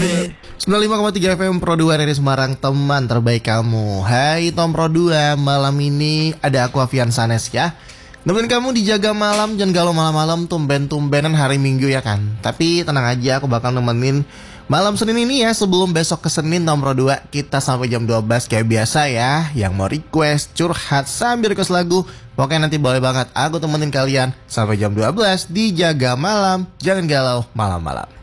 95,3 FM Pro 2 dari Semarang, teman terbaik kamu. Hai Tom Pro 2, malam ini ada aku Avian Sanes ya. Nemenin kamu dijaga malam, jangan galau malam-malam, tumben-tumbenan hari Minggu ya kan. Tapi tenang aja, aku bakal nemenin malam Senin ini ya. Sebelum besok ke Senin Tom Pro 2, kita sampai jam 12 kayak biasa ya. Yang mau request, curhat, sambil request lagu, pokoknya nanti boleh banget aku temenin kalian sampai jam 12 dijaga malam, jangan galau malam-malam.